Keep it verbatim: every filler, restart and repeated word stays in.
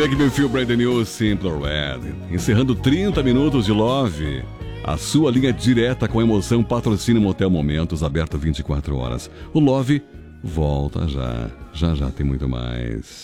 Make Me Feel Brand New, Simple Red. Encerrando trinta minutos de Love. A sua linha direta com emoção, patrocina Motel Momentos, aberto vinte e quatro horas. O Love volta já. Já já tem muito mais.